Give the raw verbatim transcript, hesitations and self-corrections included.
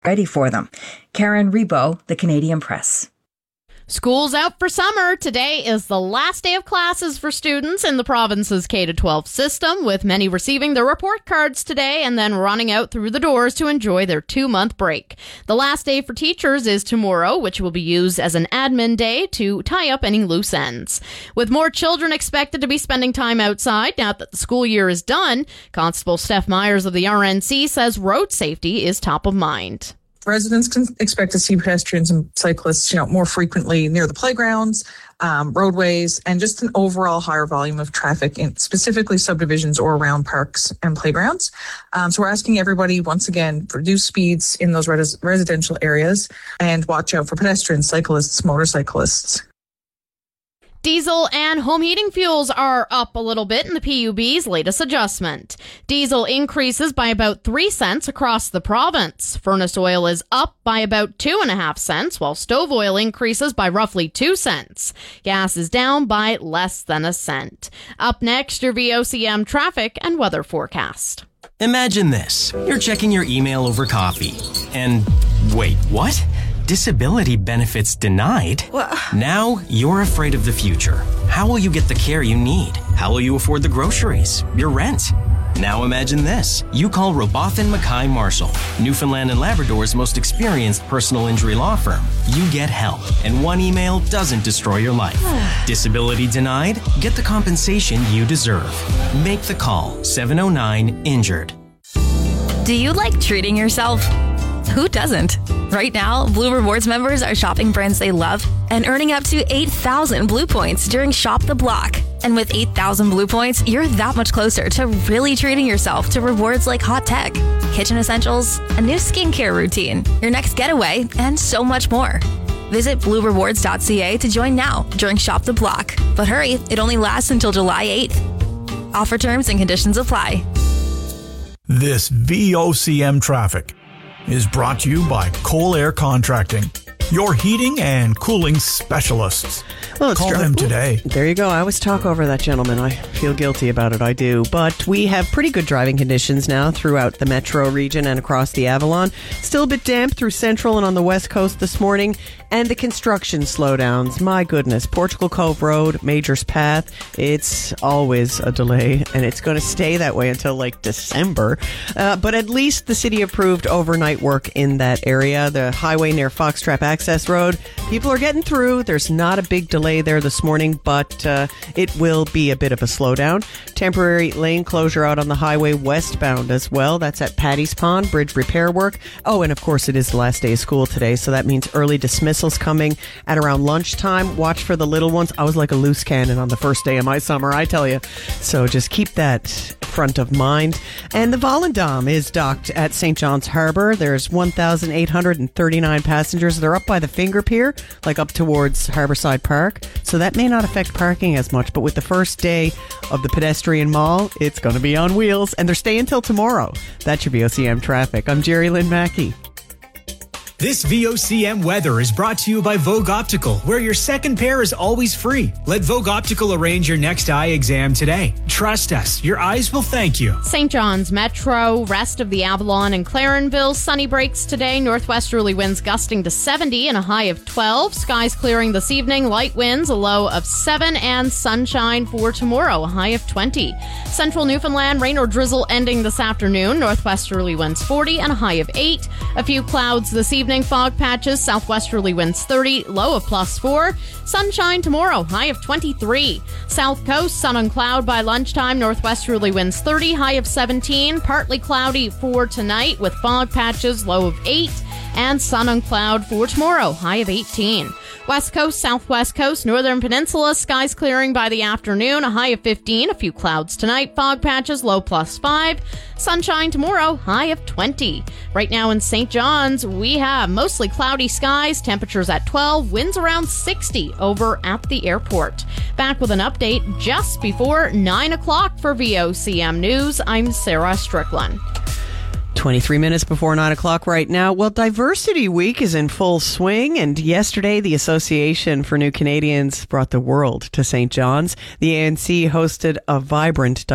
ready for them. Karen Rebo, The Canadian Press. School's out for summer. Today is the last day of classes for students in the province's K to twelve system, with many receiving their report cards today and then running out through the doors to enjoy their two-month break. The last day for teachers is tomorrow, which will be used as an admin day to tie up any loose ends. With more children expected to be spending time outside now that the school year is done, Constable Steph Myers of the R N C says road safety is top of mind. Residents can expect to see pedestrians and cyclists, you know, more frequently near the playgrounds, um, roadways, and just an overall higher volume of traffic in specifically subdivisions or around parks and playgrounds. Um, so we're asking everybody, once again, reduce speeds in those res- residential areas and watch out for pedestrians, cyclists, motorcyclists. Diesel and home heating fuels are up a little bit in the P U B's latest adjustment. Diesel increases by about three cents across the province. Furnace oil is up by about two and a half cents, while stove oil increases by roughly two cents. Gas is down by less than a cent. Up next, your V O C M traffic and weather forecast. Imagine this. You're checking your email over coffee. And wait, what? Disability benefits denied? What? Now you're afraid of the future. How will you get the care you need? How will you afford the groceries, your rent? Now imagine this. You call Robotham Mackay Marshall, Newfoundland and Labrador's most experienced personal injury law firm. You get help, and one email doesn't destroy your life. Disability denied? Get the compensation you deserve. Make the call. seven oh nine injured. Do you like treating yourself? Who doesn't? Right now, Blue Rewards members are shopping brands they love and earning up to eight thousand Blue Points during Shop the Block. And with eight thousand Blue Points, you're that much closer to really treating yourself to rewards like hot tech, kitchen essentials, a new skincare routine, your next getaway, and so much more. Visit blue rewards dot c a to join now during Shop the Block. But hurry, it only lasts until July eighth. Offer terms and conditions apply. This V O C M traffic is brought to you by Cole Air Contracting, your heating and cooling specialists. Well, it's Call dry. them today. Ooh, there you go. I always talk over that gentleman. I feel guilty about it. I do. But we have pretty good driving conditions now throughout the metro region and across the Avalon. Still a bit damp through Central and on the West Coast this morning. And the construction slowdowns. My goodness. Portugal Cove Road, Majors Path. It's always a delay, and it's going to stay that way until like December. Uh, but at least the city approved overnight work in that area. The highway near Foxtrap Access Road. People are getting through. There's not a big delay there this morning, but uh, it will be a bit of a slowdown. Temporary lane closure out on the highway westbound as well. That's at Paddy's Pond, bridge repair work. Oh, and of course it is the last day of school today, so that means early dismissals coming at around lunchtime. Watch for the little ones. I was like a loose cannon on the first day of my summer, I tell you. So just keep that front of mind. And the Volendam is docked at Saint John's Harbour. There's one thousand eight hundred thirty-nine passengers. They're up by the Finger Pier, like up towards Harbourside Park. So that may not affect parking as much, but with the first day of the pedestrian mall, it's going to be on wheels, and they're staying till tomorrow. That's your V O C M traffic. I'm Jerry Lynn Mackey. This V O C M weather is brought to you by Vogue Optical, where your second pair is always free. Let Vogue Optical arrange your next eye exam today. Trust us, your eyes will thank you. Saint John's Metro, rest of the Avalon and Clarenville, sunny breaks today. Northwesterly winds gusting to seventy and a high of twelve. Skies clearing this evening. Light winds, a low of seven, and sunshine for tomorrow, a high of twenty. Central Newfoundland, rain or drizzle ending this afternoon. Northwesterly winds forty and a high of eight. A few clouds this evening. Fog patches, southwesterly winds thirty, low of plus four. Sunshine tomorrow, high of twenty-three. South coast, sun and cloud by lunchtime. Northwesterly winds thirty, high of seventeen. Partly cloudy for tonight with fog patches, low of eight. And sun and cloud for tomorrow, high of eighteen. West coast, southwest coast, northern peninsula, skies clearing by the afternoon, a high of fifteen. A few clouds tonight, fog patches, low plus five. Sunshine tomorrow, high of twenty. Right now in Saint John's, we have mostly cloudy skies, temperatures at twelve, winds around sixty over at the airport. Back with an update just before nine o'clock for V O C M News. I'm Sarah Strickland. twenty-three minutes before nine o'clock right now. Well, Diversity Week is in full swing, and yesterday the Association for New Canadians brought the world to Saint John's. The A N C hosted a vibrant